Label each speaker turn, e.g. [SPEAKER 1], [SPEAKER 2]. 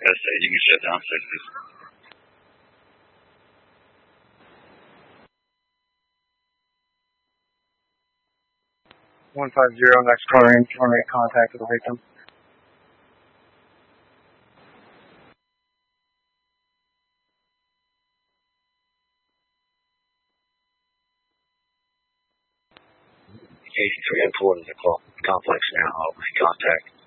[SPEAKER 1] Yes, sir. You can shut down, sir, please.
[SPEAKER 2] 150, next caller in, trying to make contact with the victim.
[SPEAKER 3] Casey 3 and 4 to the complex now. I'll make contact.